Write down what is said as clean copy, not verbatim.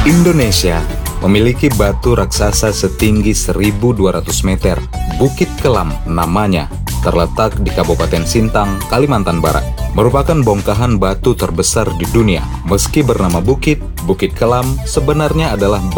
Indonesia memiliki batu raksasa setinggi 1.200 meter. Bukit Kelam namanya, terletak di Kabupaten Sintang, Kalimantan Barat. Merupakan bongkahan batu terbesar di dunia. Meski bernama bukit, Bukit Kelam sebenarnya adalah